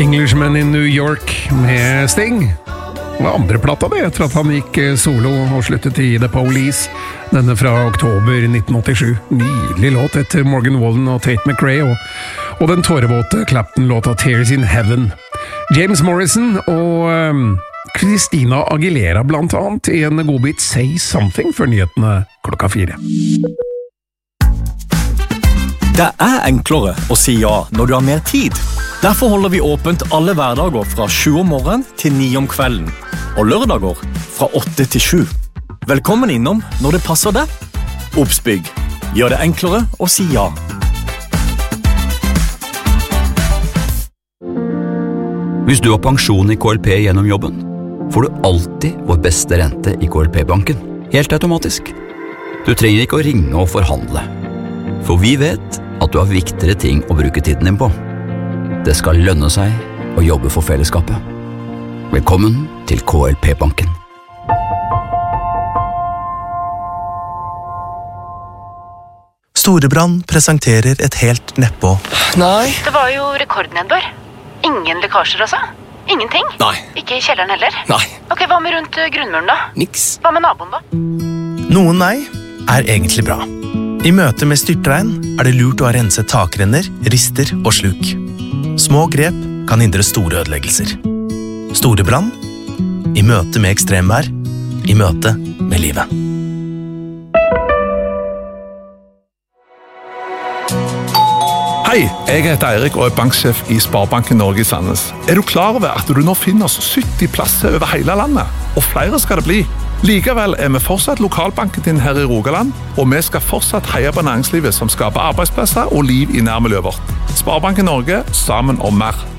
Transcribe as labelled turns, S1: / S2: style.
S1: Englishman in New York med Sting. Det var andre plata det, etter at han gikk solo og sluttet i The Police. Denne fra oktober 1987. Nydelig låt etter Morgan Wallen og Tate McRae, og den tårevåte Clapton-låta Tears in Heaven. James Morrison og Christina Aguilera blant annet i en godbit Say Something før nyhetene klokka 4.
S2: Det enklere å si ja når du har mer tid. Derfor holder vi åpent alle hverdager fra 7 om morgenen til 9 om kvelden, og lørdager fra 8 til 7. Velkommen innom når det passer deg. Obsbygg. Gjør det enklere å si ja.
S3: Hvis du har pensjon i KLP gjennom jobben, får du alltid vår beste rente i KLP-banken. Helt automatisk. Du trenger ikke å ringe og forhandle. For vi vet at du har viktigere ting å bruke tiden din på. Det skal lønne seg å jobbe for fellesskapet. Velkommen til KLP-banken.
S4: Storebrand presenterer et helt nedpå.
S5: Nei. Det var jo rekordnedbør. Ingen lekkasjer altså? Ingenting?
S2: Nei.
S5: Ikke i kjelleren heller?
S2: Nei.
S5: Ok, hva med rundt grunnmuren da?
S2: Niks.
S5: Hva med naboen da?
S4: Noen nei er egentlig bra. I møte med styrtregn er det lurt å ha renset takrenner, rister og sluk. Små grep kan hindre store ødeleggelser. Storebrand, i møte med ekstremvær, i møte med livet.
S6: Hei, jeg heter Eirik og er banksjef i Sparebanken Norge i Sandnes. Er du klar over at du nå finner oss 70 plasser over hele landet? Og flere skal det bli. Likevel er vi fortsatt lokalbanken din her i Rogaland, og vi skal fortsatt heie på næringslivet som skaper arbeidsplasser og liv i nærmiljøet vårt. Sparebanken Norge, sammen om mer.